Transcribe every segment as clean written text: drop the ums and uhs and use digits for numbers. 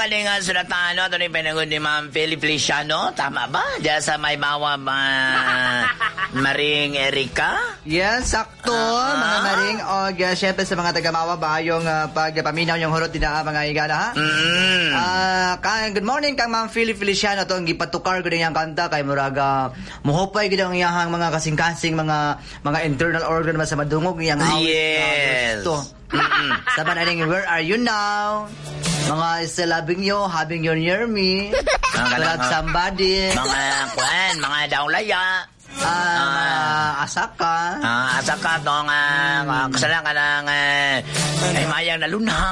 galing nga sulatan, ito ni pinagod ni Ma'am Feliciano. Tama ba? Diyan sa may mawa Maring Erika? Yes, sakto, mga Maring. O, syempre sa mga taga-mawa ba, yung pagpaminaw yung hurot din mga igala, ha? Good morning kang Ma'am Feliciano. Ito ang gipatukar ko din yung kanta kay Muraga. Muhupay ko din ang iyahang mga kasing-kasing, mga internal organ sa madungog niyang yes. Saban aning, where are you now? Mga still loving you, having you near me. Love somebody. Mga daulaya. Asaka. Asaka tong kasalanan ka ng mayang nalunhak.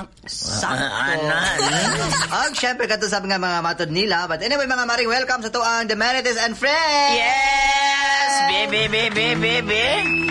Sakto. Syempre kato sabi nga mga matod nila. But anyway, mga Maring, welcome sa tuang The Merites and Friends. Yes! Baby.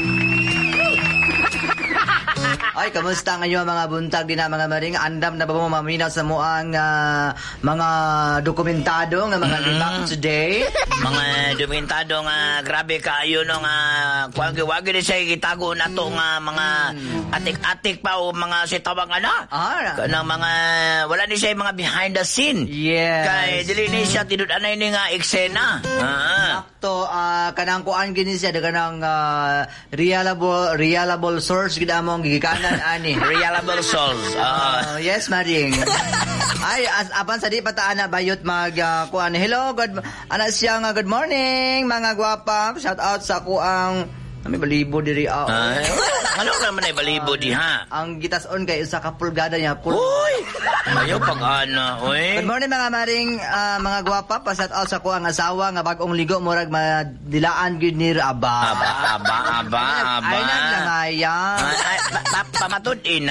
Ay, kamusta ngayon mga buntag din na mga Maring? Andam na ba mo maminaw sa muang mga dokumentado ng mga libak today? Mga dokumentado nga grabe kayo no nga wagi din siya gitago na to nga mga atik-atik pa o mga sitawag na. Kanang mga wala ni siya mga behind the scene. Yes. Kay dili ni siya tinud-anay ni nga eksena. Sakto, kanang kuan gini siya kanang reliable source gid among gigikanan ani. Reliable source. Yes, Maring. Ay, apan sa di pataan na bayot kuan. Hello, ana siya nga good morning mga gwapa. Shout out sa kuang may balibo diri. Ano naman ay balibo diha? Ang gitason kay usa ka pulgada niya. Uy! Ayaw pag-ana, oy. Good morning mga Maring, mga gwapa. Pa-shout out sa kuang asawa nga bagong ligo murag madilaan gyud ni Aba. Ay nangaya. Pamatod-in.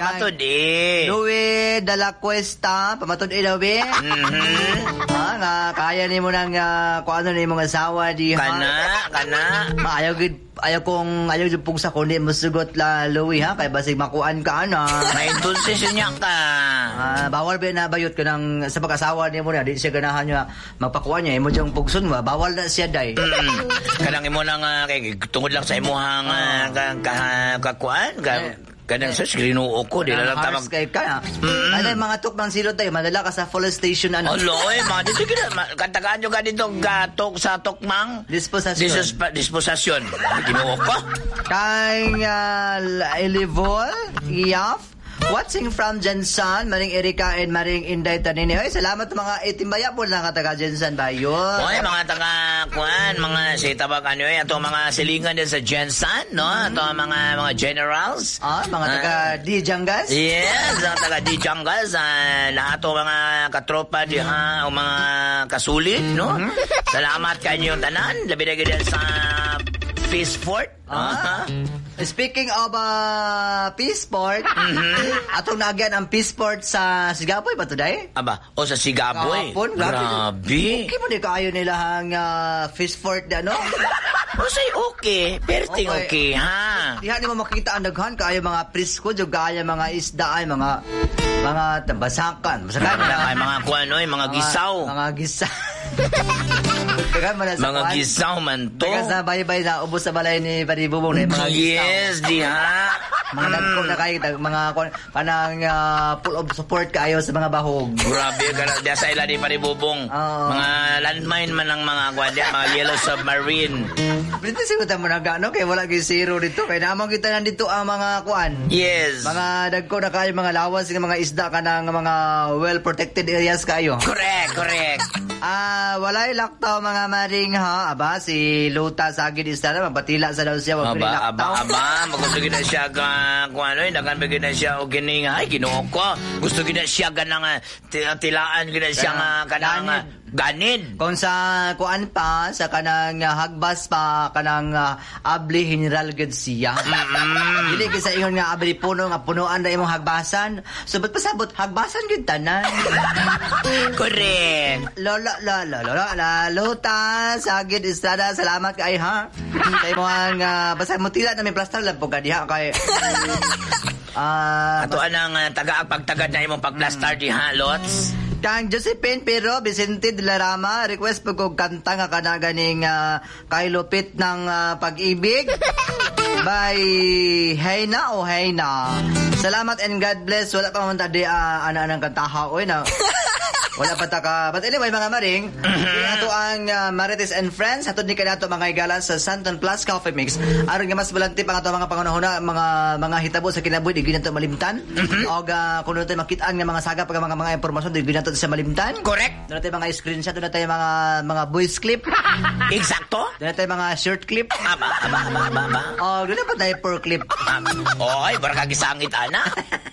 Louie de la Cuesta, pamatod-in daw be. Nga kaya nimo nang kuan ni mong asawa di ha. Kana. Ayaw yung pugsa ko, hindi mo sugot la Louie ha, kaya basig makuan ka na. May indulsensya niya ka. Bawal ba na bayot ka ng sa pag-asawa niya mo na, di siya ganahan niya magpakuan niya, imo diyang pugson mo, bawal na siya day. Kanang imo nang tungod lang sa imuhang kakuan, kanang sa skrinuo ko, di lang tamang... Skype ka, Ano mga tukmang silot tayo, madala ka sa full station, ano? Aloy, mga dito, kantagaan nyo ka dito, sa tukmang... Disposasyon. Ginuo ko. Kay Elivol, Iyaf, watching from Jensan, Maring Erika and Maring Inday Tanini. Hoy, salamat mga itimbaya po lang taga Jensan ba yun? Hoy, mga taga-kuan, mga sitawag ano yun, ito mga silingan din sa Jensan, no? Ito mga generals. Mga taga Dijangas? Yes, mga taga Dijangas. Lahat o mga katropa diha, o mga kasulit, no? Salamat kanyo tanan. Labi na ganyan sa Peace Fort. Speaking of Peace Port, atong nagyan ang Peace Port sa Sigapoy ba today? Sa Sigapoy. Grabe. Okay mo di kaayo nila ang Peace Port na, no? Say okay. Perting okay, ha? Diha ni mo makita ang daghan kaayo mga presko, jud kaayo mga isda ay mga tambasakan. Mga kuanoy, mga gisaw. Mga gisaw. Mga gisaw man to. Daga sa baybay na ubos sa balay ni Paribubong na mga gisaw. Yes, diha. Mga nagkong na kayo, mga kanang full of support kayo sa mga bahog. Grabe, diya sa ila ni Paribubong. Mga landmine man ang mga gwadya, mga yellow submarine. Dito sigutan mo na gano, kaya wala kay zero dito. Kaya naman kita nandito ang mga kuan. Yes. Mga dagko na kayo, mga lawas, mga isda ka ng mga well-protected areas kayo. Correct. Walay laktaw mga Maring ha. Si Luta Sagid isda na, mapatila sa daw siya. Gusto gina siya dagan bigyan na siya o gining, ay ginoo ko. Gusto gina siya ganang tilaan gina siya kanang ganid. Kung sa kuan pa, sa kanang hagbas pa, kanang abli General Garcia. Dili sa ingon nga abli puno, nga punuan na imong hagbasan. So, ba't pasabot, hagbasan yun tanan. Correct. Luta, Sagid, Estrada, salamat kay ha. Sa imong basta mo tila na may plastar lang po kadiha kay... Ato anang pagtagad na imong pagplastar diha, Lots. Kang Josephine Pero Vicente de la Rama, request po kong kanta nga kanaganing kay Lupit ng Pag-ibig by Heyna o Heyna. Salamat and God bless. Wala pa man tadi anang kantaha. Oy na. Wala pa ta ka. But anyway, mga maring, ato ang Marites and Friends, hatod ni kanato mga igala sa Santon Plus Coffee Mix. Aron nga mas balanti pang ato mga pangunahuna, mga hitabo sa kinabuhi, di ginato malimtan. O kung natin makitaan nga mga saga pag mga impormasyon, di ginato sa malimtan. Correct. Doon natin mga screenshot, doon natin mga voice clip. Eksakto. Doon natin mga shirt clip. Aba. O doon natin diaper clip. Oy, barang kagisangit, ana.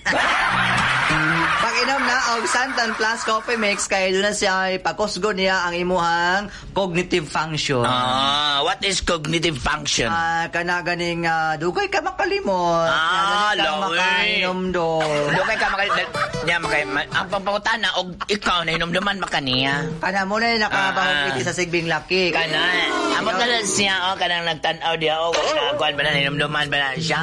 Pag inom na og Santon Plus Coffee Mix kay doon na siya ipakusgo niya ang imuhang cognitive function. What is cognitive function? Kana ganing dugay ka makalimot. Makainom do. Dugay ka makalimot. Ang pampangutana og ikaw na inomduman makaniya. Kana mo na nakabahog iti sa sigbing laki. Kana. Amo ka lang siya kanang nagtan-aw diha kuan ba na inomduman ba na siya?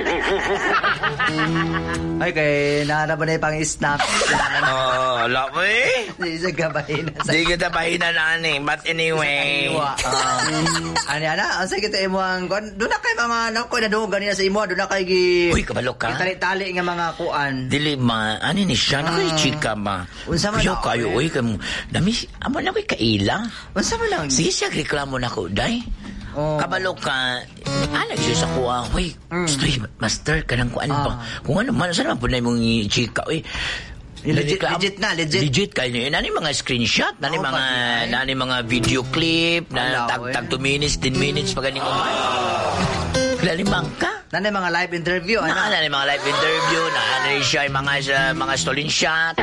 Ay kay naara ba na pang snap. Ala mo eh. Di sa gabahin. Di kita pahinan ani. But anyway. Ani ana, asa kita imo ang kon. Doon na kay mga nako na doon ganina sa imo, doon na kay Uy, kabalo ka. Tali nga mga kuan. Dili ma, ani ni siya na kay chika ma. Unsa man kayo oy kam. Dami amo na kay kaila. Unsa man lang? Sige siya reklamo na ko dai. Kabalo ka, anak siya sa kuha, uy, master, kanang kuan pa. Kung ano man, saan naman po na mong chika, uy. Legit kayo niyo. Nani mga screenshot, nani mga video clip, na tag 2 minutes, 10 minutes, pag ganing umay. Lalimang ka. Nani mga live interview, Nani mga live interview, nani siya mga stolen shot,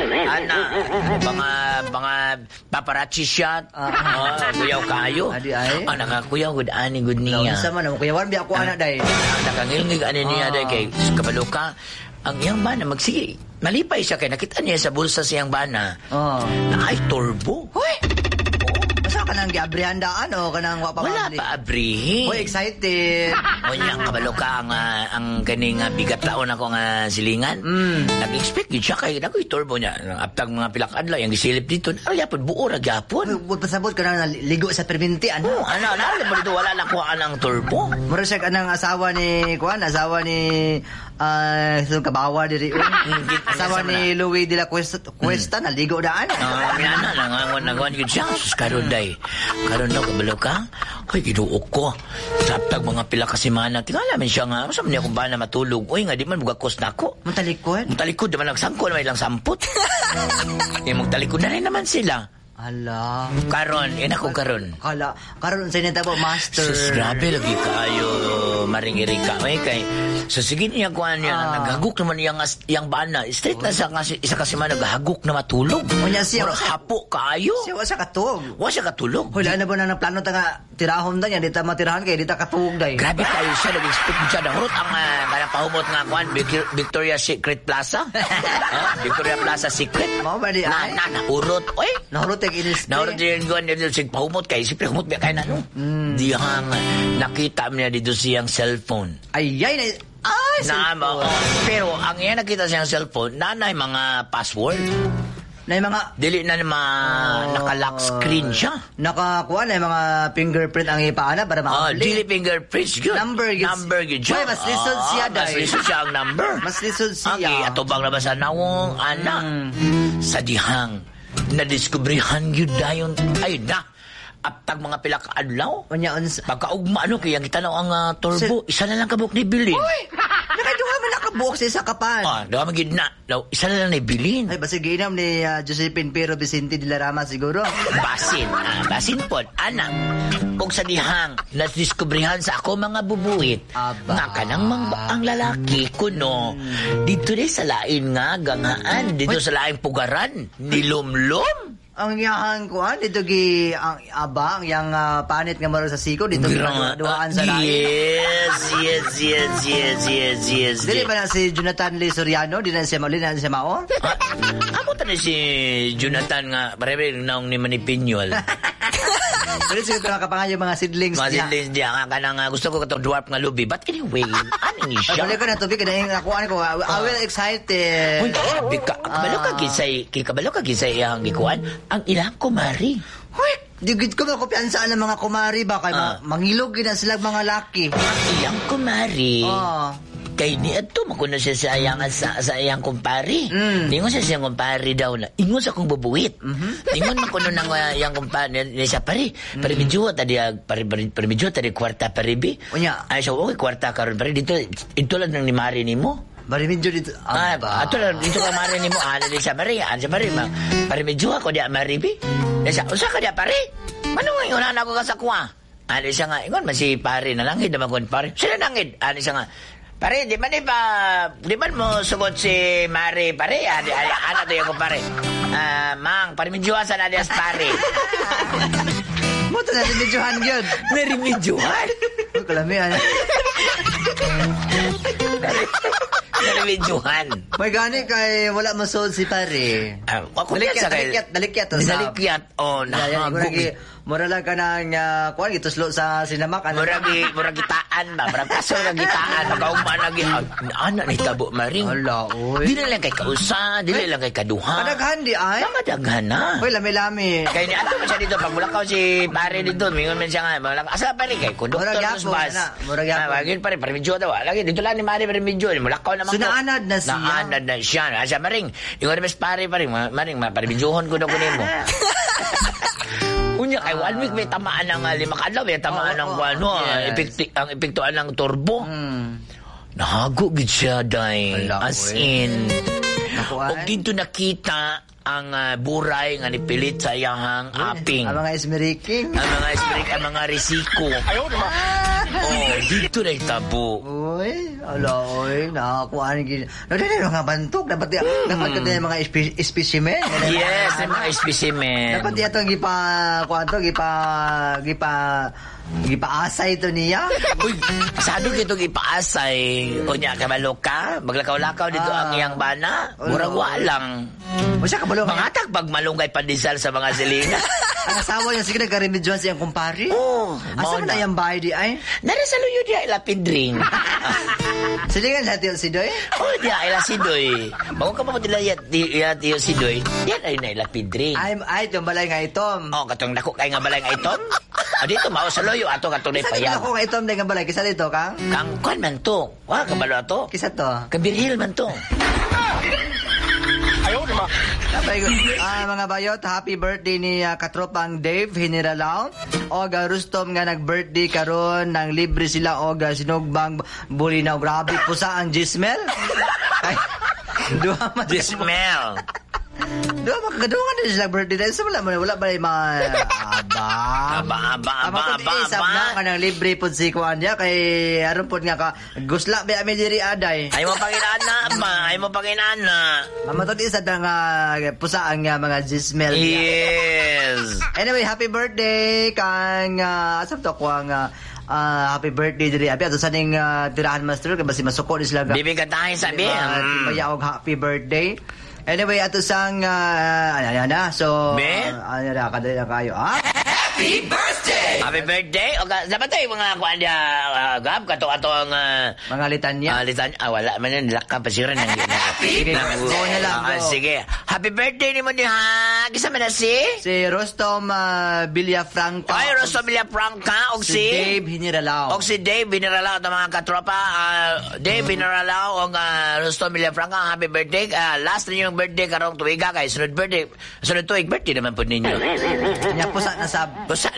mga paparazzi shot. Kuyaw kayo. Adi ay. Nakakuyaw good ani good niya. Sa man kuya wan bi ako ana day. Nakangilngig ani niya day kay kabalo ka. Ang iyang bana magsige. Malipay siya kay nakita niya sa bulsa siyang bana. Na ay turbo. Hoy. Basta ka nang giabrihandaan o kanang wa pa wala pa abrihin. Hoy, excited. Unya kabalo ka ang kaning bigat taon ako nga silingan. Nag-expect gid siya kay nakoy turbo niya. Aptag mga pilak adlaw yang gisilip dito. Gyapon buo ra gyapon. Pasabot ka nang ligo sa perminti ano. Mo dito wala lang kuha ang turbo. Mura siya kanang asawa ni kabawa diri. Asawa ni Louis de la Cuesta naligo daan. Minana nangangon gid siya. Karon day. Karon daw kabalo ka. Hoy giduok ko. Saptag mga pila ka semana. Tingala man siya nga. Asa man niya kung ba na matulog. Uy nga di man mugakos nako. Muntalikod naman nagsangko na may lang sampot. Magtalikod na rin naman sila. Ala. Karon, inako karon. Karon sa inyo master. Sus, grabe lagi kayo maring-irika. Kay so sige niya kuan niya naghaguk naman yang bana. Straight na isa kasi man naghaguk na matulog. Unya siya hapo kayo. Siya wa siya katulog. Wala na ba na plano ta nga tirahon da niya dita matirahan kay dita katulog day. Grabe kayo siya nag-expect siya na hurot ang kanang pahumot nga kuan Victoria Secret Plaza. Victoria Plaza Secret. Mao ba di ay? Urot. Oy, nahurot Naurot din ko niya sig pahumot kay siyempre humot biya kay nano. Dihang nakita niya dito siyang cellphone. Ay cellphone. Pero ang iya nakita siyang cellphone, nanay mga password. Na mga dili na naka-lock screen siya. Nakakuha na mga fingerprint ang ipaana para makapili. Dili fingerprints good. Number siya. Mas lisod siya dahil. Mas lisod siya ang number. Mas lisod siya. Okay, atubang na ba sa nawong anak? Sa dihang nadiskubrihan yun dayon ay na aptag mga pila ka adlaw pagkaugma kaya gitanaw ang turbo isa na lang kabuk ni bilin. Uy nakaduha man nakabuok sa isa kapan duha man gid na isa na lang ni bilin. Ay basi ginam ni Josephine Pero Vicente de la Rama siguro basin pod anak og sa dihang nadiskubrihan sa ako mga bubuit nga kanang ang lalaki kuno dito sa lain nga gangaan dito sa laing pugaran nilumlum ang yahan ko dito gi ang abang yang panit nga maro sa siko dito duhaan sa lain. Yes. Dili ba na si Jonathan Lee Soriano di na siya mao? Amo ta si Jonathan nga barebe naong ni Manipinyol. Pero siguro kapangayo mga seedlings niya. Mga seedlings niya. Kanang gusto ko katong dwarf nga lubi. But anyway, ano ni siya? Balik ko na tubig. Nakuhaan ko. I will excited. Uy, kabalo ka gisay ang gikuan. Ang ilang kumari. Uy, digid ko makupiansaan ng mga kumari ba? Kaya mangilog na sila mga laki. Ang ilang kumari. Kay ni ato makuno siya sa iyang sa iyang kumpare. Ingon siya siyang kumpare daw na. Ingon sa kong bubuwit. Ingon makuno nang iyang kumpare ni siya pare. Pare medyo tadi pare medyo tadi kwarta pare bi. Unya. Ay so okay kwarta karon pare dito ito lang nang ni mari nimo. Pare medyo dito. Ato lang dito ka mari nimo ana di siya pare. Ana siya pare pare medyo ako di mari bi. Siya usa ka di pare. Manong ingon ako ka sa kuha. Ana siya nga ingon man si pare na langid naman kon pare. Sila langid. Ana siya nga pare, di man mo sugot si Mari, pare? Ano to yung pare? Mang, parimidyohan sa nadias pare. Mo to na remedyohan yun. Narimidyohan? Kalamihan. Narimidyohan. May gani kay wala masod si pare. Dalikyat. Oh, nahagog. Mura lang ka nang kuwan gituslo sa sinamak. Mura gitaan ba? Mura kaso na gitaan. Magauma na anak ni tabo maring. Ala, oy. Dili lang kay kausa, dili lang kay kaduha. Kadaghan di ay? Kadaghan na. Oy, lami-lami. Kay ni ato man siya dito pag mulakaw si pare dito, mingon man siya nga. Asa pare kay konduktor sa bus. Mura gyapon. Wagin pare medyo daw. Lagi dito lang ni Mari pare medyo. Mulakaw naman. So naanad na siya. Naanad na siya. Asa maring. Ingon mas pare maring pare medyohon ko na kunin mo. Unya kay 1 week may tamaan ng 5 kadlaw, may tamaan ng ang epektuan ng turbo. Nahago gid siya day. As in. Og dito nakita ang buray nga nipilit sa iyang aping. Ang mga esmeriking. Ang mga risiko. Oh, dito na itabo. Uy, nakakuha gid. Nadali mga bantok dapat yung mga specimen. Yes, yung mga specimen. Dapat itong gipaasay to niya. Uy, sado kitong ipaasay. O niya, kabalo ka? Maglakaw-lakaw dito ang iyang bana? Murag walang. O siya kabalo. Mangatag pag malunggay pandesal sa mga silina. Ang asawa niya, sige nagkarimedyohan siyang kumpari. Oo. Asa mo na yung bahay di ay? Nari sa luyo di ay lapidring. Silingan sa tiyo si Doy? Oh, di ay la si Doy. Bago ka pa mo dila tiyo si Doy, yan ay na lapidring. Ay, itong balay nga itom. Oh, katong dako kay nga balay nga itom? O dito, mao sa loyo, ato katunay pa yan. Kisa ako nga itom na nga balay, kisa dito, Kang? Kang, kuan man to. Wah, kabalo ato. Kisa to? Kabirhil man to. Ayaw, di ba? Mga bayot, happy birthday ni katropang Dave Hiniralaw. Og Rustom nga nag-birthday karon nang libre sila og sinugbang bulinaw. Grabe po sa ang Gismel. Duha man Gismel. Duha makakadungan din sila birthday dahil sa wala ba yung mga aba isap na ka ng libre po si Kuan niya kay aron po nga ka gusla ba may diri aday ay mo panginaan na mamatod isa na nga pusaan nga mga Gismel niya. Yes. Anyway, happy birthday kang asap to ko ang happy birthday diri abi ato sa ning tirahan master kay basi masuko ni sila bibi ka tayo sabi maya og happy birthday. Anyway, ato sang so kadali na kayo. Happy birthday! Happy birthday! O dapat tayo mga kuan dia gab kato ang mga litanya. Wala man yan lakka pa sira nang Happy birthday! Sige. Happy birthday ni mo ni Gisa man na si Rustom Villafranca. Ay, Rustom Villafranca og si Dave Hiniralaw. Og si Dave Hiniralaw mga katropa. Dave Hiniralaw og Rustom Villafranca. Happy birthday. Last na yung birthday karong tuiga kay sunod tuig birthday naman po ninyo. Nya pusa na sab.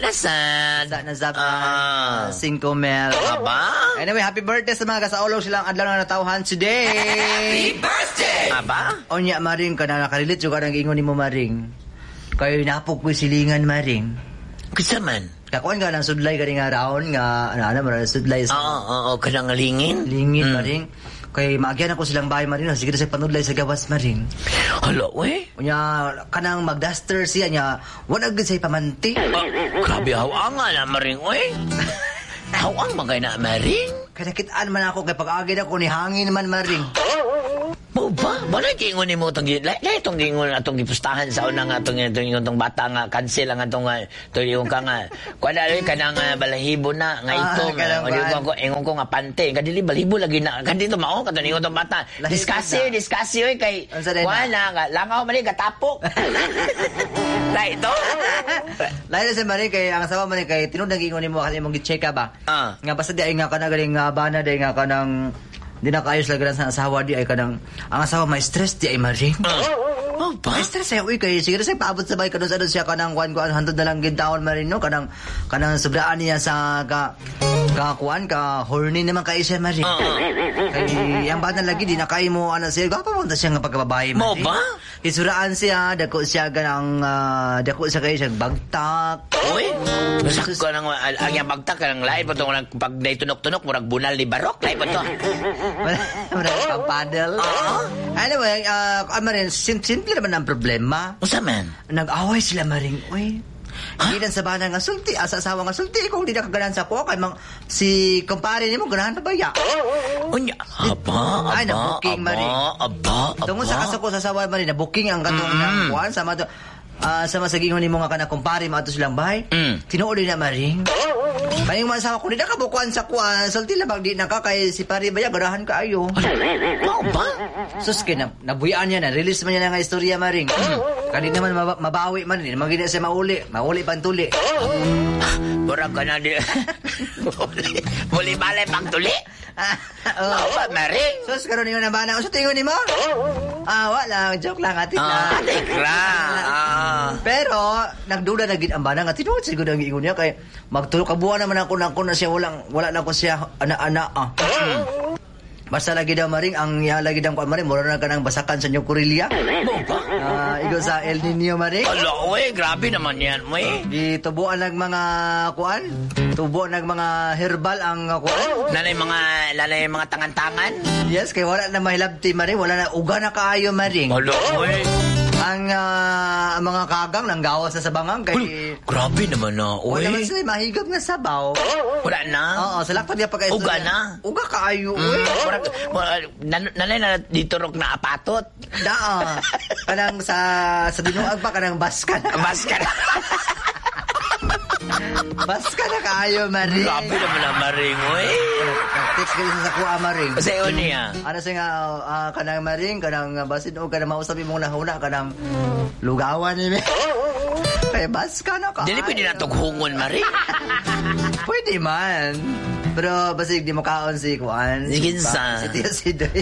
Cinco Mel. Aba? Anyway, happy birthday sa mga kasaulog silang adlaw na natawhan today. Happy birthday! Aba? Onya maring ka na nakalilit yung karang ingon ni mo maring. Kayo napok ko silingan maring. Kisa man? Kakuan ka ng sudlay ka rin nga raon nga marang sudlay sa... Oo, kanang lingin? Lingin maring. Kay maagyan ako silang bahay maring. Sige na sa panudlay sa gawas maring. Hala, we? Unya, kanang magduster siya niya. Wanag din sa'y pamanti. Grabe, hawangan na maring, we? Hawang magay na maring? Kaya nakitaan man ako kay pag-agin ako ni hangin man maring. Mo ba? Wala gingon ni mo itong itong gingon atong gipustahan sa unang itong bata nga cancel ang atong yung ka nga kuadali ka nang balahibo na nga itong ingon ko nga pante kadili balahibo lagi na kadito mao kadto ningon tong bata discuss oy kay wala nga langaw mali gatapok la ito lain sa mali kay ang asawa man kay tinud nang ingon nimo kasi imong gi-check ba nga basta di ay nga kana galing bana di nga kanang di nakaayos lagi sa asawa di ay kanang ang asawa may stress di ay maring. Oh, ba? May stress ay uy kay siguro say paabot sa bay kadon sa siya kanang kuan hantod na lang gid taon marin no kanang sobraan niya sa ka kuan ka horny naman kay siya maring. Kay ang bata lagi di nakay mo ana siya gapo mo siya nga pagkababae mo ba? Isuraan siya dako siya ganang dako siya kay siya bagtak. Uy, masak ko nang ang bagtak kanang lain pa tong pag tunok-tunok murag bunal ni barok lain pa to. Wala paddle. Anyway, amarin simple naman ang problema. Unsa man? Nag-away sila maring, uy. Gidan sa bana nga sulti, asa asawa nga sulti, kung di na kaganahan sa ko, kay si kumpare ni mo, ganahan pa ba ya? Unya, aba, ay, na-booking, maring. Aba. Tungkol sa kasako sa asawa, maring, na-booking ang katong ng kuwan, sama to, sa masagingon ni mo nga ka na kumpare, maato silang bahay, tinuuli na maring. Kayong mga asawa ko, di na kabukuan sa kuwan, sulti labang di na ka, kay si pare ba ya, ganahan ka ayo. Ba? Sus, nabuyaan niya na, release man niya na nga istorya maring. Kadi naman mabawi man, hindi naman gina siya mauli pantuli. Murag ka na di. Muli balay pagtuli? Oo ba, maring? Sus, karoon niyo na ba na? Sa tingin ni mo? Wala, joke lang, atin na. Atik lang. Pero, nagduda na gid ang bana nga, tinuod siguro ang ingon niya, kay magtulog kabuhan naman ako na siya, wala na ko siya, ana-ana. Basta lagi daw maring ang lagi daw ko maring mura na kanang basakan sa New Corelia. Igo sa El Nino maring. Ala, oy, grabe naman yan, moy. Gitubuan ng mga kuan, tubo ng mga herbal ang kuan. Nanay mga tangan-tangan. Yes, kay wala na mahilabti maring, wala na uga na kaayo maring. Ala, oy. Ang mga kagang nang gawas sa sabangang kay grabe naman na, oy. Wala man sila mahigap nga sabaw. Wala na. Oo, salakpan niya pagka uga na. Uga kaayo, oy. Nanay na dito rok na apatot. Kanang sa binuag pa kanang baska na. Baska na kaayo, maring. Grabe naman na, maring, oy. Text ka sa kuha, maring. Sa iyo niya. Ano siya nga, kanang maring, kanang basin o kanang mausapin mong nahuna, kanang lugawan ni kaya baska na kaayo. Dili pwede na tughungon, maring. Pwede man. Pero basig di mo kaon si Kuan. Siginsa. Si Tio Sidoy.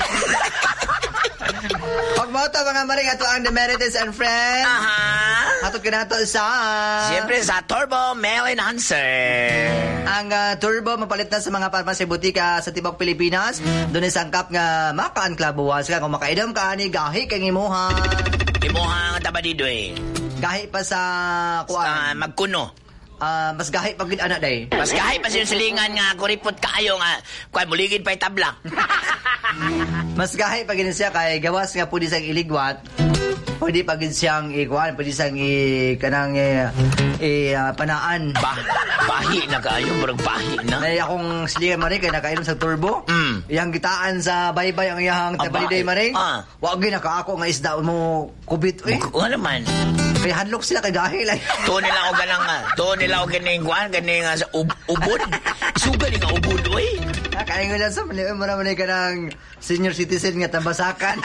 Pagmoto mga maring ato ang Demerites and Friends. Ato kinato sa siyempre sa Turbo Mail Enhancer. Ang Turbo mapalit na sa mga parmasya butika sa Tibok Pilipinas. Doon sangkap nga makaan klabuwas ka kung makaidom ka ni gahi kang imuha. Imuha nga tabadidoy. Gahi pa sa Kuan. Magkuno. Mas gahi pag anak day. Mas gahi pa siya silingan nga kuripot kaayo nga kuan muligid pa itabla. Mas gahi pag siya kay gawas nga pudi sang iligwat. Pwede pag siyang ikuan, pwede siyang kanang panaan. Bahi na kaayo, murag bahi na. Nay akong silingan maring kay nakainom sa turbo. Iyang gitaan sa baybay ang iyang tabaliday maring. Wa gyud naka ako nga isda mo kubit uy. Ano man? Kay hadlok sila kay gahi lang. To nila og ganing kuan ganing sa ubod. Sugal nga ubod oy. Kaya nga sa mali mo naman ka ng senior citizen nga tambasakan.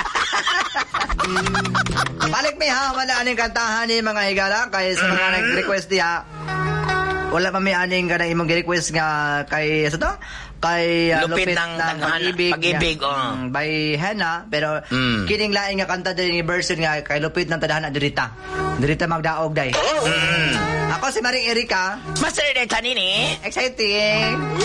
Balik may hawa na aning kantahan ni mga higala kay sa mga nag-request diha. Wala pa may aning ka na imong request nga kay sa to? Kay Lupit ng Pag-ibig by Hannah pero kining laing nga kanta din ni version nga kay Lupit ng Tadhana Dirita magdaog day. Ako si Maring Erika. Master Erika nini. Exciting.